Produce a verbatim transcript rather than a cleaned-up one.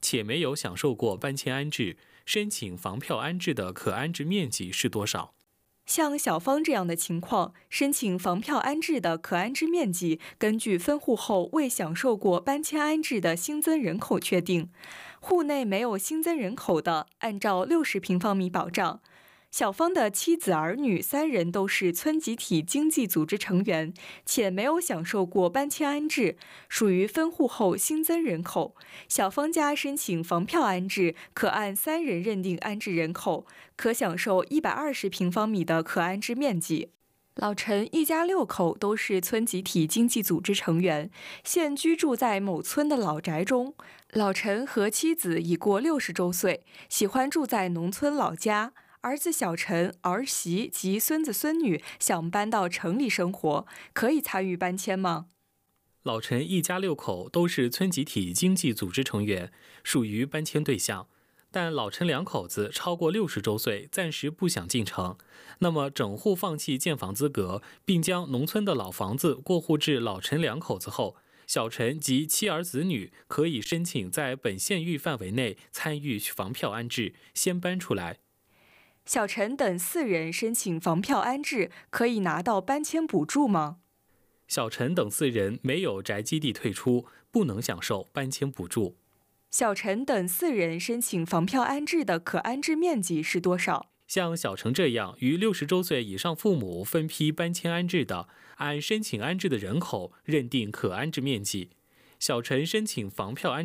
且没有享受过搬迁安置，申请房票安置的可安置面积是多少？ 像小芳这样的情况，申请房票安置的可安置面积根据分户后未享受过搬迁安置的新增人口确定。户内没有新增人口的，按照六十平方米保障。小芳的妻子儿女三人都是村集体经济组织成员，且没有享受过搬迁安置，属于分户后新增人口。小芳家申请房票安置，可按三人认定安置人口，可享受一百二十平方米的可安置面积。老陈一家六口都是村集体经济组织成员，现居住在某村的老宅中。老陈和妻子已过六十周岁，喜欢住在农村老家。儿子小陈、儿媳及孙子孙女想搬到城里生活，可以参与搬迁吗？ 老陈一家六口都是村集体经济组织成员，属于搬迁对象。但老陈两口子超过六十周岁，暂时不想进城。那么整户放弃建房资格，并将农村的老房子过户至老陈两口子后，小陈及妻儿子女可以申请在本县域范围内参与房票安置，先搬出来。 小陈等四人申请房票安置，可以拿到搬迁补助吗？ 小陈等四人没有宅基地退出，不能享受搬迁补助。 小陈等四人申请房票安置的可安置面积是多少？ 像小陈这样于六十周岁以上父母分批搬迁安置的，按申请安置的人口认定可安置面积。小陈申请房票安置